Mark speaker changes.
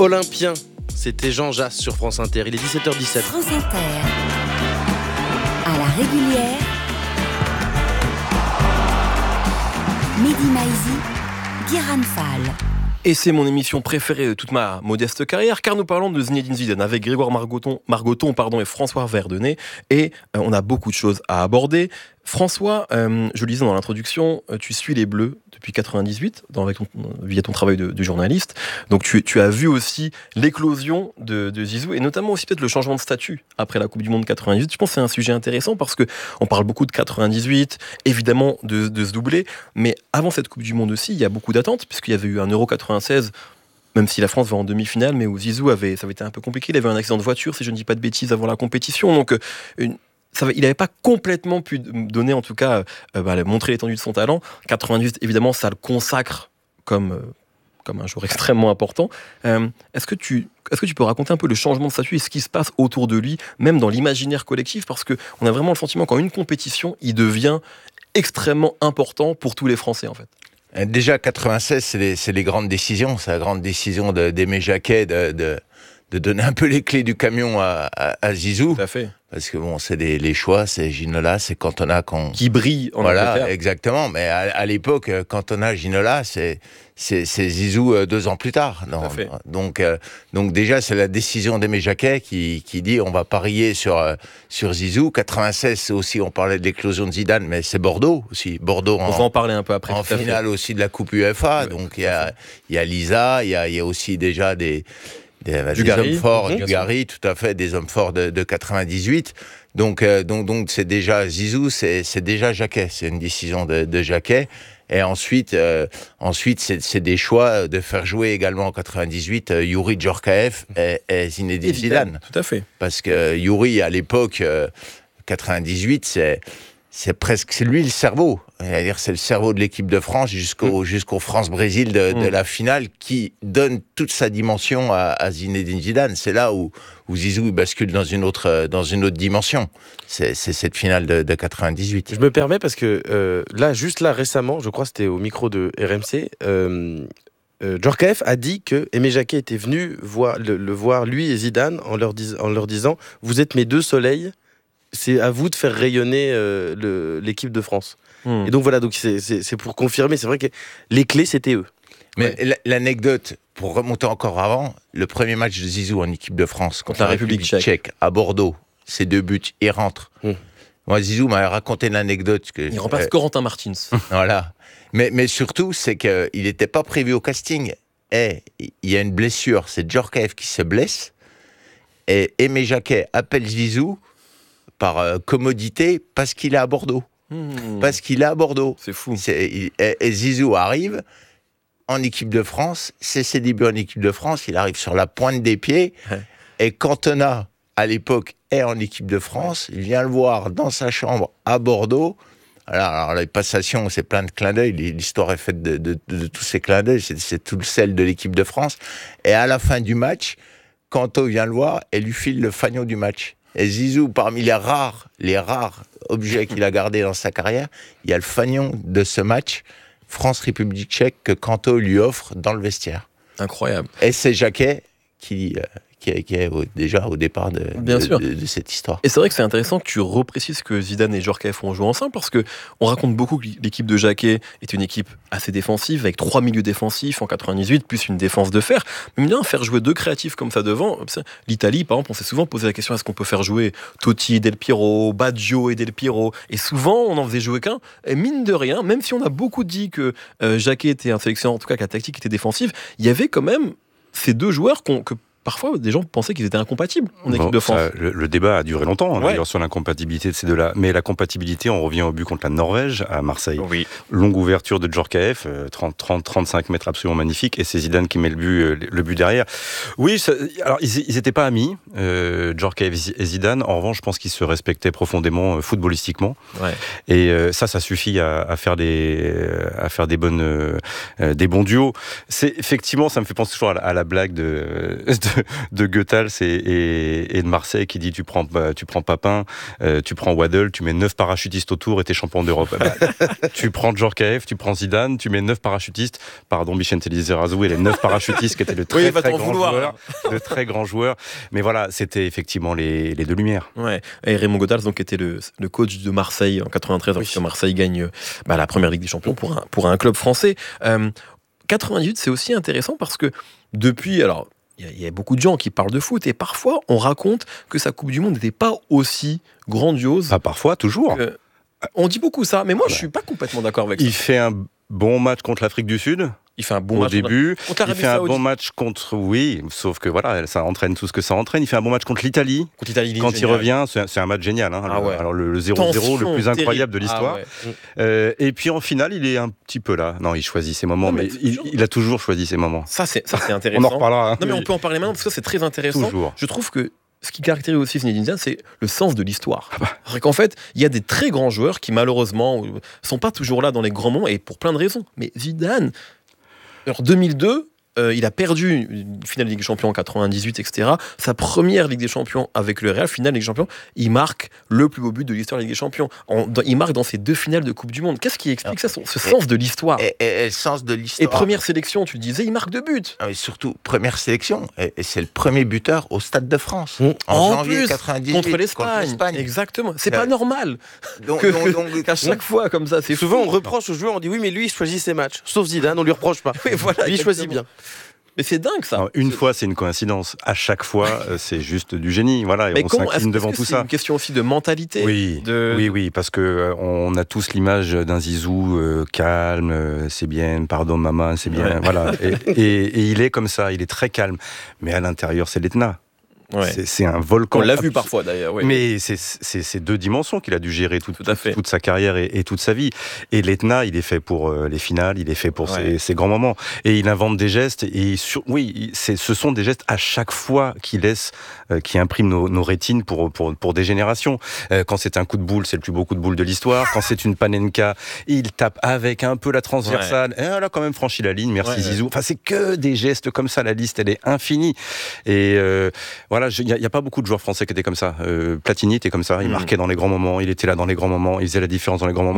Speaker 1: Olympien, c'était Jean Jass sur France Inter. Il est 17h17.
Speaker 2: France Inter, à la régulière, Mehdi Maizi, Guérin Fall.
Speaker 3: Et c'est mon émission préférée de toute ma modeste carrière, car nous parlons de Zinedine Zidane avec Grégoire Margoton et François Verdenay. Et on a beaucoup de choses à aborder. François, je le disais dans l'introduction, tu suis les Bleus depuis 98, via ton travail de journaliste. Donc tu as vu aussi l'éclosion de Zizou, et notamment aussi peut-être le changement de statut après la Coupe du Monde 98. Je pense que c'est un sujet intéressant parce qu'on parle beaucoup de 98, évidemment de ce doublé, mais avant cette Coupe du Monde aussi, il y a beaucoup d'attentes, puisqu'il y avait eu un Euro 96, même si la France va en demi-finale, mais où Zizou ça avait été un peu compliqué. Il avait un accident de voiture, si je ne dis pas de bêtises, avant la compétition. Donc il n'avait pas complètement pu donner, en tout cas, montrer l'étendue de son talent. 98, évidemment, ça le consacre comme un joueur extrêmement important. Est-ce que tu peux raconter un peu le changement de statut et ce qui se passe autour de lui, même dans l'imaginaire collectif, parce qu'on a vraiment le sentiment qu'en une compétition, il devient extrêmement important pour tous les Français, en fait.
Speaker 4: Déjà, 96, c'est les grandes décisions. C'est la grande décision d'Aimé Jacquet de donner un peu les clés du camion à Zizou.
Speaker 3: Tout à fait.
Speaker 4: Parce que bon, c'est les choix, c'est Ginola, c'est Cantona
Speaker 3: qui brille en Angleterre.
Speaker 4: Voilà, exactement. Mais à l'époque, Cantona, Ginola, c'est Zizou 2 ans plus tard.
Speaker 3: Tout à fait.
Speaker 4: Donc déjà, c'est la décision d'Aimé Jacquet qui dit on va parier sur Zizou. 96, c'est aussi, on parlait de l'éclosion de Zidane, mais c'est Bordeaux aussi. Bordeaux
Speaker 3: on va en parler un peu après.
Speaker 4: En finale aussi de la Coupe UEFA. Ouais, donc il y a Lisa, il y a aussi déjà des hommes forts, Dugarry, tout à fait, des hommes forts de 98. Donc c'est déjà Zizou, c'est déjà Jacquet, c'est une décision de Jacquet. Et ensuite c'est des choix de faire jouer également en 98 Youri Djorkaeff et Zinedine Zidane.
Speaker 3: Tout à fait.
Speaker 4: Parce que Youri, à l'époque, 98, c'est lui le cerveau. C'est-à-dire, c'est le cerveau de l'équipe de France jusqu'au France-Brésil de la finale qui donne toute sa dimension à Zinedine Zidane. C'est là où Zizou bascule dans une autre dimension. C'est cette finale de 98.
Speaker 1: Je me permets parce que là, récemment, je crois que c'était au micro de RMC, Djorkaeff a dit que Aimé Jacquet était venu le voir, lui et Zidane, en leur disant « Vous êtes mes deux soleils, c'est à vous de faire rayonner l'équipe de France. » Et donc voilà, c'est pour confirmer, c'est vrai que les clés, c'était eux.
Speaker 4: Mais l'anecdote, pour remonter encore avant, le premier match de Zizou en équipe de France contre la République tchèque à Bordeaux, ces 2 buts, il rentre. Moi, Zizou m'a raconté l'anecdote. Il
Speaker 3: remplace Corentin Martins.
Speaker 4: Voilà. Mais surtout, c'est qu'il n'était pas prévu au casting. Et il y a une blessure, c'est Djorkaeff qui se blesse. Et Aimé Jacquet appelle Zizou par commodité parce qu'il est à Bordeaux. Parce qu'il est à Bordeaux.
Speaker 3: C'est fou.
Speaker 4: Et Zizou arrive en équipe de France, c'est ses débuts en équipe de France, il arrive sur la pointe des pieds, et Cantona, à l'époque, est en équipe de France, il vient le voir dans sa chambre à Bordeaux. Alors les passations, c'est plein de clins d'œil, l'histoire est faite de tous ces clins d'œil, c'est tout le sel de l'équipe de France. Et à la fin du match, Canto vient le voir et lui file le fanion du match. Et Zizou, parmi les rares objets qu'il a gardés dans sa carrière, il y a le fanion de ce match France-République tchèque que Canto lui offre dans le vestiaire.
Speaker 3: Incroyable.
Speaker 4: Et c'est Jacquet qui est déjà au départ de cette histoire.
Speaker 3: Et c'est vrai que c'est intéressant que tu reprécises que Zidane et Djorkaeff ont joué ensemble, parce qu'on raconte beaucoup que l'équipe de Jacquet est une équipe assez défensive, avec 3 milieux défensifs en 98, plus une défense de fer. Mais bien faire jouer 2 créatifs comme ça devant, l'Italie, par exemple, on s'est souvent posé la question, est-ce qu'on peut faire jouer Totti et Del Piero, Baggio et Del Piero? Et souvent, on n'en faisait jouer qu'un. Et mine de rien, même si on a beaucoup dit que Jacquet était un sélectionneur, en tout cas que la tactique était défensive, il y avait quand même ces 2 joueurs que parfois, des gens pensaient qu'ils étaient incompatibles en équipe de France.
Speaker 5: Le débat a duré longtemps, d'ailleurs, sur l'incompatibilité de ces deux-là. Mais la compatibilité, on revient au but contre la Norvège, à Marseille. Oui. Longue ouverture de Djorkaeff, 35 mètres absolument magnifique, et c'est Zidane qui met le but derrière. Oui, alors ils n'étaient pas amis, Djorkaeff et Zidane. En revanche, je pense qu'ils se respectaient profondément footballistiquement. Ouais. Et ça suffit à faire des bons duos. C'est effectivement, ça me fait penser toujours à la blague de de Goethals et de Marseille qui dit tu prends Papin, tu prends Waddle, tu mets 9 parachutistes autour et t'es champion d'Europe. Tu prends Djorkaeff, tu prends Zidane, tu mets 9 parachutistes, pardon Vicente Lizarazu et les 9 parachutistes qui étaient de très grands joueurs. Mais voilà, c'était effectivement les deux lumières.
Speaker 3: Ouais. Et Raymond Goethals donc était le coach de Marseille en 93, parce que Marseille gagne la première Ligue des Champions pour un club français. 98, c'est aussi intéressant parce que depuis, alors il y a beaucoup de gens qui parlent de foot et parfois on raconte que sa Coupe du Monde n'était pas aussi grandiose.
Speaker 5: Pas parfois, toujours.
Speaker 3: On dit beaucoup ça, mais moi je suis pas complètement d'accord avec ça.
Speaker 5: Il fait un bon match contre l'Afrique du Sud.
Speaker 3: Il fait un bon
Speaker 5: match
Speaker 3: au
Speaker 5: début.
Speaker 3: Il fait un
Speaker 5: bon match contre. Oui, sauf que voilà, ça entraîne tout ce que ça entraîne. Il fait un bon match contre l'Italie. Quand il revient, c'est un match génial. Hein. Alors le 0-0, le plus incroyable de l'histoire. Et puis en finale, il est un petit peu là. Non, il choisit ses moments, mais il a toujours choisi ses moments.
Speaker 3: Ça, c'est intéressant.
Speaker 5: On en reparlera. Hein.
Speaker 3: Non, mais on peut en parler maintenant parce que c'est très intéressant.
Speaker 5: Toujours.
Speaker 3: Je trouve que ce qui caractérise aussi Zinedine Zidane, c'est le sens de l'histoire. C'est qu'en fait, il y a des très grands joueurs qui malheureusement sont pas toujours là dans les grands moments et pour plein de raisons. Mais Zidane, en 2002, il a perdu une finale de Ligue des Champions en 98, etc. Sa première Ligue des Champions avec le Real, finale de Ligue des Champions, il marque le plus beau but de l'histoire de la Ligue des Champions. Il marque dans ses 2 finales de Coupe du Monde. Qu'est-ce qui explique ça, ce sens de l'histoire
Speaker 4: et le sens de l'histoire.
Speaker 3: Et première sélection, tu le disais, il marque 2 buts.
Speaker 4: Mais surtout, première sélection. Et c'est le premier buteur au Stade de France. En janvier 98,
Speaker 3: contre l'Espagne. Exactement. C'est pas normal.
Speaker 4: Donc,
Speaker 3: à chaque fois, comme ça, c'est
Speaker 1: souvent
Speaker 3: fou.
Speaker 1: on reproche aux joueurs, on dit oui, mais lui, il choisit ses matchs. Sauf Zidane, on lui reproche pas.
Speaker 3: Oui, voilà,
Speaker 1: lui, il choisit bien.
Speaker 3: Mais c'est dingue ça.
Speaker 5: Alors, une fois, c'est une coïncidence. À chaque fois, c'est juste du génie. Voilà, et
Speaker 3: mais
Speaker 5: on s'incline devant tout ça.
Speaker 3: C'est une question aussi de mentalité.
Speaker 5: Oui, parce que on a tous l'image d'un Zizou calme, c'est bien, pardon maman, c'est bien, voilà. Et il est comme ça, il est très calme. Mais à l'intérieur, c'est l'Etna. Ouais. C'est un volcan.
Speaker 3: On l'a vu parfois d'ailleurs. Oui.
Speaker 5: Mais c'est 2 dimensions qu'il a dû gérer toute sa carrière et toute sa vie. Et l'Etna, il est fait pour les finales, il est fait pour ses grands moments. Et il invente des gestes. Et ce sont des gestes à chaque fois qui impriment nos rétines pour des générations. Quand c'est un coup de boule, c'est le plus beau coup de boule de l'histoire. Quand c'est une panenka, il tape avec un peu la transversale. Et elle a quand même franchi la ligne. Merci Zizou. Enfin, c'est que des gestes comme ça. La liste, elle est infinie. Et voilà. Il n'y a pas beaucoup de joueurs français qui étaient comme ça. Platini était comme ça, il marquait dans les grands moments, il était là dans les grands moments, il faisait la différence dans les grands moments.